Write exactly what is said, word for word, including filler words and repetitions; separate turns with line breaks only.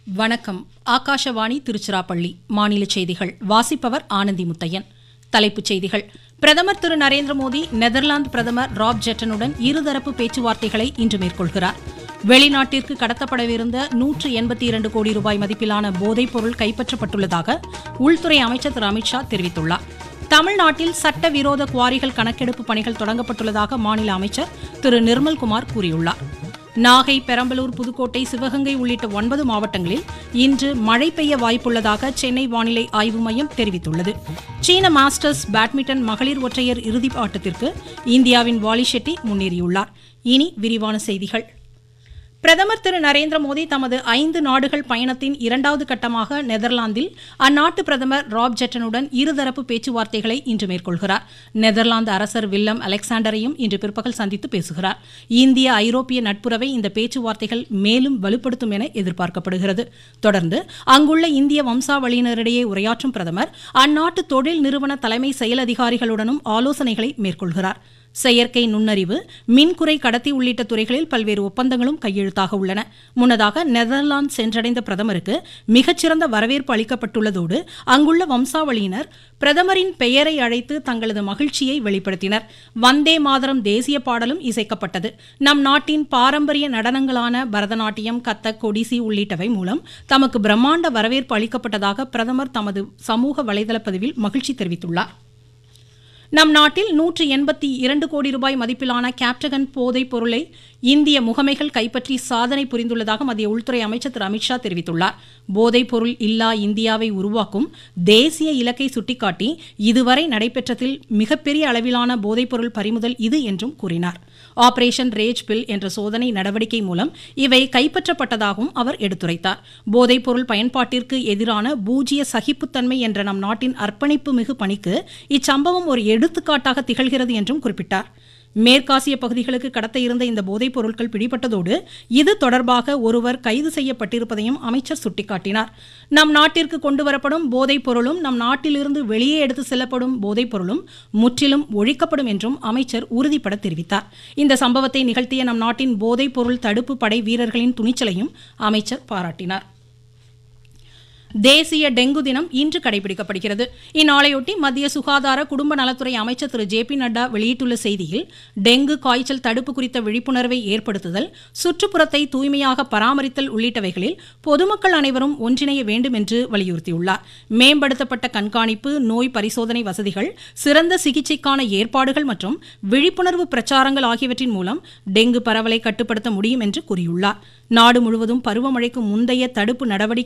வணக்கம். ஆகாஷவாணி திருச்சிராப்பள்ளி. மாநில செய்திகள் வாசிப்பவர் ஆனந்தி முத்தையன். தலைப்புச் செய்திகள். பிரதமர் திரு நரேந்திர மோடி நெதர்லாந்து பிரதமர் ராப் ஜெட்டனுடன் இருதரப்பு பேச்சுவார்த்தைகளை இன்று மேற்கொள்கிறார். வெளிநாட்டிற்கு கடத்தப்படவிருந்த நூற்று எண்பத்தி இரண்டு கோடி ரூபாய் மதிப்பிலான போதைப் பொருள் கைப்பற்றப்பட்டுள்ளதாக உள்துறை அமைச்சர் திரு அமித்ஷா தெரிவித்துள்ளார். தமிழ்நாட்டில் சட்டவிரோத குவாரிகள் கணக்கெடுப்பு பணிகள் தொடங்கப்பட்டுள்ளதாக மாநில அமைச்சர் திரு நிர்மல்குமார் கூறியுள்ளார். நாகை, பெரம்பலூர், புதுக்கோட்டை, சிவகங்கை உள்ளிட்ட ஒன்பது மாவட்டங்களில் இன்று மழை பெய்ய வாய்ப்புள்ளதாக சென்னை வானிலை ஆய்வு மையம் தெரிவித்துள்ளது. சீன மாஸ்டர்ஸ் பேட்மிண்டன் மகளிர் ஒற்றையர் இறுதி ஆட்டத்திற்கு இந்தியாவின் வாலி ஷெட்டி முன்னேறியுள்ளார். இனி விரிவான செய்திகள். பிரதமர் திரு நரேந்திர மோடி தமது ஐந்து நாடுகள் பயணத்தின் இரண்டாவது கட்டமாக நெதர்லாந்தில் அந்நாட்டு பிரதமர் ராப் ஜெட்டனுடன் இருதரப்பு பேச்சுவார்த்தைகளை இன்று மேற்கொள்கிறார். நெதர்லாந்து அரசர் வில்லம் அலெக்சாண்டரையும் இன்று பிற்பகல் சந்தித்து பேசுகிறார். இந்திய ஐரோப்பிய நட்புறவை இந்த பேச்சுவார்த்தைகள் மேலும் வலுப்படுத்தும் என எதிர்பார்க்கப்படுகிறது. தொடர்ந்து அங்குள்ள இந்திய வம்சாவளியினரிடையே உரையாற்றும் பிரதமர் அந்நாட்டு தொழில் நிறுவன தலைமை செயல் அதிகாரிகளுடனும் ஆலோசனைகளை மேற்கொள்கிறார். செயற்கை நுண்ணறிவு, மின்குறை கடத்தி உள்ளிட்ட துறைகளில் பல்வேறு ஒப்பந்தங்களும் கையெழுத்தாக உள்ளன. முன்னதாக நெதர்லாந்து சென்றடைந்த பிரதமருக்கு மிகச்சிறந்த வரவேற்பு அளிக்கப்பட்டுள்ளதோடு அங்குள்ள வம்சாவளியினர் பிரதமரின் பெயரை அழைத்து தங்களது மகிழ்ச்சியை வெளிப்படுத்தினர். வந்தே மாதரம் தேசிய பாடலும் இசைக்கப்பட்டது. நம் நாட்டின் பாரம்பரிய நடனங்களான பரதநாட்டியம், கத்தக், ஒடிசி உள்ளிட்டவை மூலம் தமக்கு பிரம்மாண்ட வரவேற்பு அளிக்கப்பட்டதாக பிரதமர் தமது சமூக வலைதள பதிவில் மகிழ்ச்சி தெரிவித்துள்ளார். நம் நாட்டில் நூற்று எண்பத்தி இரண்டு கோடி ரூபாய் மதிப்பிலான கேப்டகன் போதைப் பொருளை இந்திய முகமைகள் கைப்பற்றி சாதனை புரிந்துள்ளதாக மத்திய உள்துறை அமைச்சர் திரு அமித்ஷா தெரிவித்துள்ளார். போதைப் பொருள் இல்லா இந்தியாவை உருவாக்கும் தேசிய இலக்கை சுட்டிக்காட்டி இதுவரை நடைபெற்றதில் மிகப்பெரிய அளவிலான போதைப் பொருள் பறிமுதல் இது என்றும் கூறினார். ஆபரேஷன் ரேஜ் பில் என்ற சோதனை நடவடிக்கை மூலம் இவை கைப்பற்றப்பட்டதாகவும் அவர் எடுத்துரைத்தார். போதைப் பொருள் பயன்பாட்டிற்கு எதிரான பூஜ்ய சகிப்புத்தன்மை என்ற நம் நாட்டின் அர்ப்பணிப்பு மிகு பணிக்கு இச்சம்பவம் ஒரு எடுத்துக்காட்டாக திகழ்கிறது என்றும் குறிப்பிட்டார். மேற்காசிய பகுதிகளுக்கு கடத்த இருந்த இந்த போதைப் பொருட்கள் பிடிபட்டதோடு இது தொடர்பாக ஒருவர் கைது செய்யப்பட்டிருப்பதையும் அமைச்சர் சுட்டிக்காட்டினார். நம் நாட்டிற்கு கொண்டுவரப்படும் போதைப் பொருளும் நம் நாட்டிலிருந்து வெளியே எடுத்து செல்லப்படும் போதைப் பொருளும் முற்றிலும் ஒழிக்கப்படும் என்றும் அமைச்சர் உறுதிபட தெரிவித்தார். இந்த சம்பவத்தை நிகழ்த்திய நம் நாட்டின் போதைப் பொருள் தடுப்பு படை வீரர்களின் துணிச்சலையும் அமைச்சர் பாராட்டினார். தேசிய டெங்கு தினம் இன்று கடைபிடிக்கப்படுகிறது. இந்நாளையொட்டி மத்திய சுகாதார குடும்ப நலத்துறை அமைச்சர் திரு ஜே பி நட்டா வெளியிட்டுள்ள செய்தியில், டெங்கு காய்ச்சல் தடுப்பு குறித்த விழிப்புணர்வை ஏற்படுத்துதல், சுற்றுப்புறத்தை தூய்மையாக பராமரித்தல் உள்ளிட்டவைகளில் பொதுமக்கள் அனைவரும் ஒன்றிணைய வேண்டும் என்று வலியுறுத்தியுள்ளார். மேம்படுத்தப்பட்ட கண்காணிப்பு, நோய் பரிசோதனை வசதிகள், சிறந்த சிகிச்சைக்கான ஏற்பாடுகள் மற்றும் விழிப்புணர்வு பிரச்சாரங்கள் ஆகியவற்றின் மூலம் டெங்கு பரவலை கட்டுப்படுத்த முடியும் என்று கூறியுள்ளார். நாடு முழுவதும் பருவமழைக்கு முந்தைய தடுப்பு நடவடிக்கை